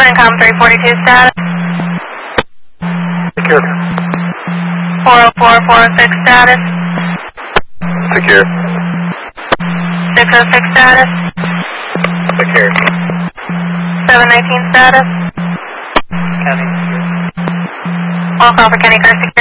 Sencom 342 status. Secure. 404-406 status. Secure. 606 status. Secure. 719 status. County secure. All call for Kenny Car